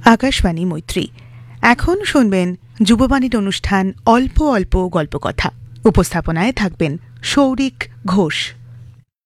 আকাশবাণী মৈত্রী। এখন শুনবেন যুববাণীর অনুষ্ঠান অল্প অল্প গল্পকথা। উপস্থাপনায় থাকবেন সৌরিক ঘোষ।